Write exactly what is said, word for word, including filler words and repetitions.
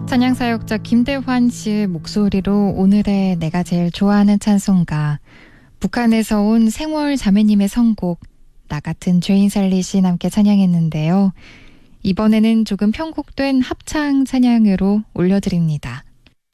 찬양사역자 김대환 씨의 목소리로 오늘의 내가 제일 좋아하는 찬송가, 북한에서 온 생월 자매님의 선곡 나 같은 죄인 살리신 함께 찬양했는데요. 이번에는 조금 편곡된 합창 찬양으로 올려드립니다.